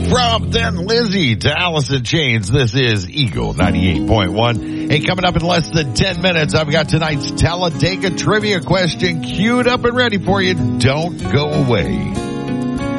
From Thin Lizzy to Alice in Chains, this is Eagle 98.1. Hey, coming up in less than 10 minutes, I've got tonight's Talladega trivia question queued up and ready for you. Don't go away.